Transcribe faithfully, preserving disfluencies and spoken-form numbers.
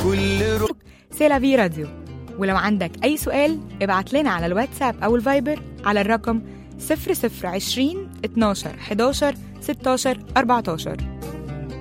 كل رو... سيلافي راديو. ولو عندك أي سؤال ابعت لنا على الواتساب أو الفايبر على الرقم صفر صفر عشرين اتناشر حداشر ستاشر أربعتاشر.